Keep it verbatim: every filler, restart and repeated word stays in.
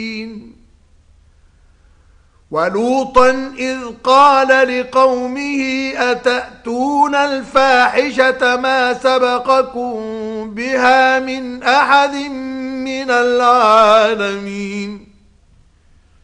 ولوطا إذ قال لقومه أتأتون الفاحشة ما سبقكم بها من أحد من العالمين